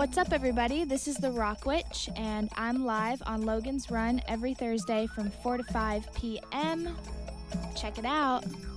What's up, everybody? This is the Rock Witch, and I'm live on Logan's Run every Thursday from 4 to 5 p.m. Check it out.